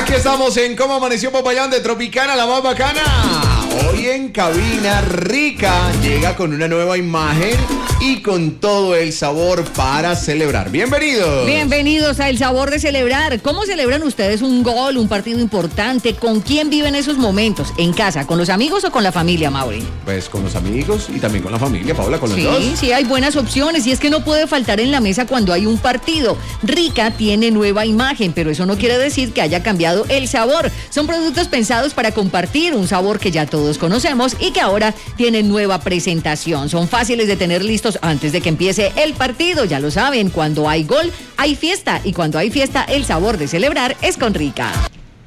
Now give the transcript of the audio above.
Aquí estamos en Cómo Amaneció Popayán de Tropicana, la más bacana. Hoy en cabina, Rica llega con una nueva imagen y con todo el sabor para celebrar. Bienvenidos. Bienvenidos a El Sabor de Celebrar. ¿Cómo celebran ustedes un gol, un partido importante? ¿Con quién viven esos momentos? ¿En casa, con los amigos o con la familia, Mauri? Pues con los amigos y también con la familia, Paola, con los dos. Sí, hay buenas opciones y es que no puede faltar en la mesa cuando hay un partido. Rica tiene nueva imagen, pero eso no quiere decir que haya cambiado el sabor. Son productos pensados para compartir un sabor que ya todos conocemos y que ahora tienen nueva presentación. Son fáciles de tener listos antes de que empiece el partido. Ya lo saben, cuando hay gol, hay fiesta y cuando hay fiesta, el sabor de celebrar es con Rica.